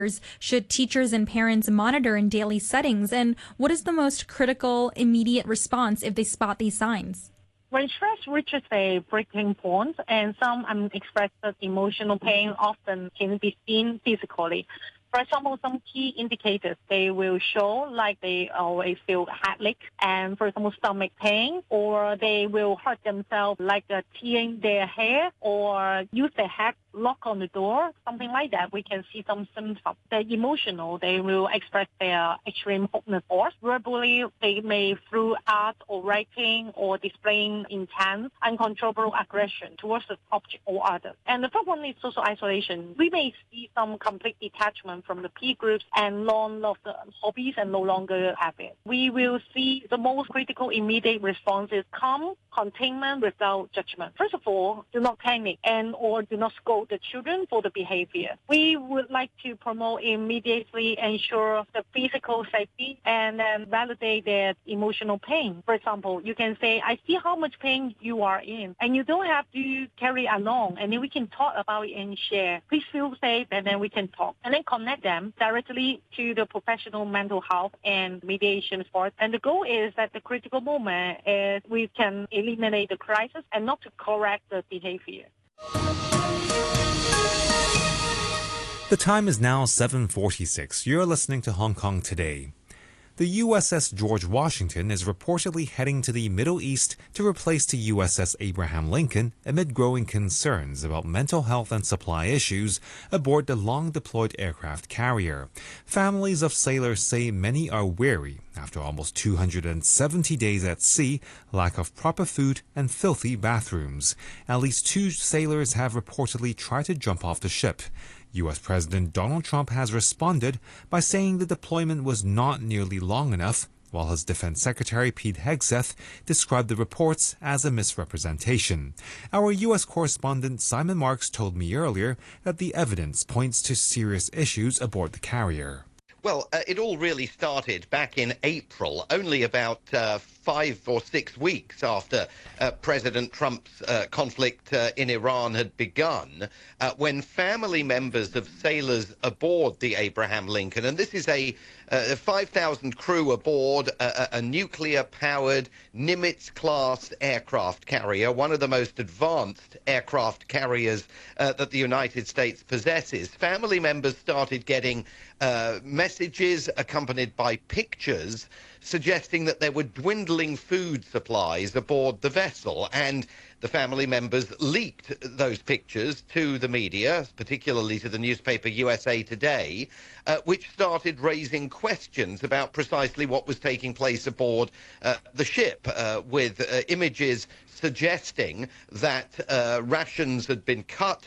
should teachers and parents monitor in daily settings? And what is the most critical, immediate response if they spot these signs? When stress reaches a breaking point and some unexpressed emotional pain often can be seen physically. For example, some key indicators they will show like they always feel headache and, for example, stomach pain, or they will hurt themselves like tearing their hair or use their head lock on the door, something like that. We can see some symptoms. They're emotional. They will express their extreme hopelessness. Verbally, they may through art or writing or displaying intense, uncontrollable aggression towards the object or others. And the third one is social isolation. We may see some complete detachment from the peer groups and long of the hobbies and no longer have it. We will see the most critical immediate response is calm, containment without judgment. First of all, do not panic and or do not scold the children for the behavior. We would like to promote immediately ensure the physical safety and then validate their emotional pain. For example, you can say, I see how much pain you are in and you don't have to carry along, and then we can talk about it and share. Please feel safe, and then we can talk and then connect them directly to the professional mental health and mediation support. And the goal is that the critical moment is we can eliminate the crisis and not to correct the behavior. The time is now 7:46. You're listening to Hong Kong Today. The USS George Washington is reportedly heading to the Middle East to replace the USS Abraham Lincoln amid growing concerns about mental health and supply issues aboard the long-deployed aircraft carrier. Families of sailors say many are weary after almost 270 days at sea, lack of proper food, and filthy bathrooms. At least 2 sailors have reportedly tried to jump off the ship. U.S. President Donald Trump has responded by saying the deployment was not nearly long enough, while his Defense Secretary Pete Hegseth described the reports as a misrepresentation. Our U.S. correspondent Simon Marks told me earlier that the evidence points to serious issues aboard the carrier. Well, it all really started back in April, only about 5 or 6 weeks after President Trump's conflict in Iran had begun, when family members of sailors aboard the Abraham Lincoln, and this is a 5,000 crew aboard a nuclear-powered Nimitz-class aircraft carrier, one of the most advanced aircraft carriers that the United States possesses. Family members started getting messages accompanied by pictures suggesting that there were dwindling food supplies aboard the vessel, and the family members leaked those pictures to the media, particularly to the newspaper USA Today, which started raising questions about precisely what was taking place aboard the ship, with images suggesting that rations had been cut,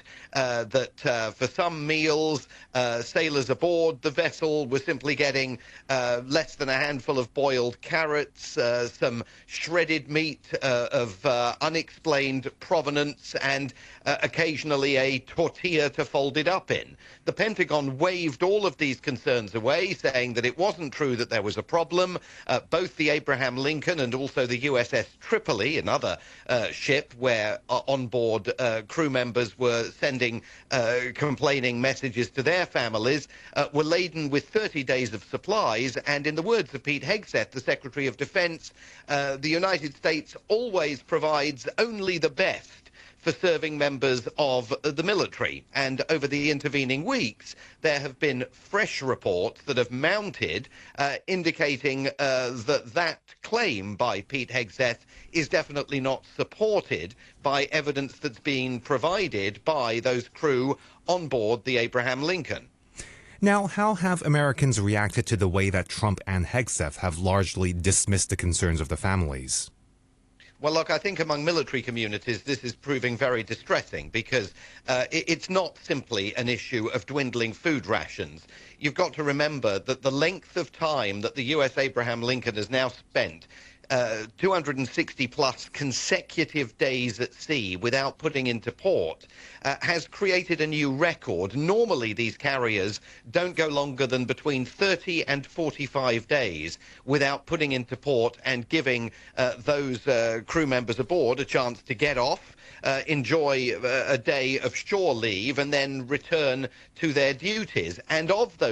that for some meals, sailors aboard the vessel were simply getting less than a handful of boiled carrots, some shredded meat of unexplained provenance, and occasionally a tortilla to fold it up in. The Pentagon waved all of these concerns away, saying that it wasn't true that there was a problem. Both the Abraham Lincoln and also the USS Tripoli, another ship where on board crew members were sending complaining messages to their families, were laden with 30 days of supplies. And in the words of Pete Hegseth, the Secretary of Defense, the United States always provides only the best for serving members of the military. And over the intervening weeks, there have been fresh reports that have mounted indicating that claim by Pete Hegseth is definitely not supported by evidence that's been provided by those crew on board the Abraham Lincoln. Now, how have Americans reacted to the way that Trump and Hegseth have largely dismissed the concerns of the families? Well, look, I think among military communities, this is proving very distressing because it's not simply an issue of dwindling food rations. You've got to remember that the length of time that the U.S. Abraham Lincoln has now spent 260 plus consecutive days at sea without putting into port has created a new record. Normally, these carriers don't go longer than between 30 and 45 days without putting into port and giving those crew members aboard a chance to get off, enjoy a day of shore leave, and then return to their duties. And of those